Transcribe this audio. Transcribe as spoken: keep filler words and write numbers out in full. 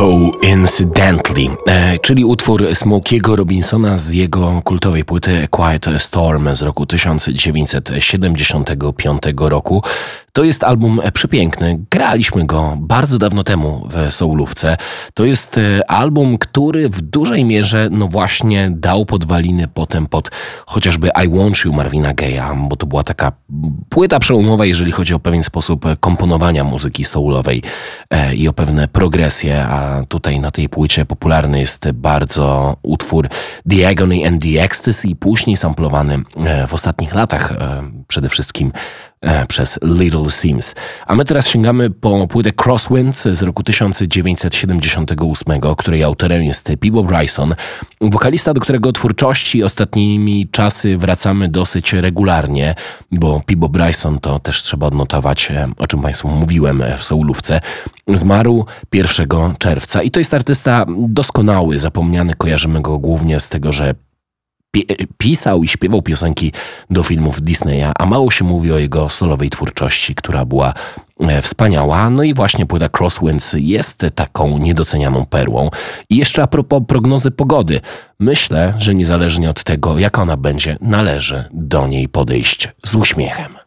Coincidentally, e, czyli utwór Smokiego Robinsona z jego kultowej płyty Quiet Storm z roku tysiąc dziewięćset siedemdziesiątego piątego roku. To jest album przepiękny. Graliśmy go bardzo dawno temu w Soulówce. To jest album, który w dużej mierze no właśnie dał podwaliny potem pod chociażby I Want You Marvina Gaye'a, bo to była taka płyta przełomowa, jeżeli chodzi o pewien sposób komponowania muzyki soulowej e, i o pewne progresje, a tutaj na tej płycie popularny jest bardzo utwór The Agony and the Ecstasy, później samplowany e, w ostatnich latach e, przede wszystkim przez Little Sims. A my teraz sięgamy po płytę Crosswinds z roku tysiąc dziewięćset siedemdziesiątego ósmego, której autorem jest Peabo Bryson, wokalista, do którego twórczości ostatnimi czasy wracamy dosyć regularnie, bo Peabo Bryson, to też trzeba odnotować, o czym Państwu mówiłem w Soulówce, zmarł pierwszego czerwca i to jest artysta doskonały, zapomniany, kojarzymy go głównie z tego, że pisał i śpiewał piosenki do filmów Disneya, a mało się mówi o jego solowej twórczości, która była wspaniała. No i właśnie płyta Crosswinds jest taką niedocenianą perłą. I jeszcze a propos prognozy pogody. Myślę, że niezależnie od tego, jak ona będzie, należy do niej podejść z uśmiechem.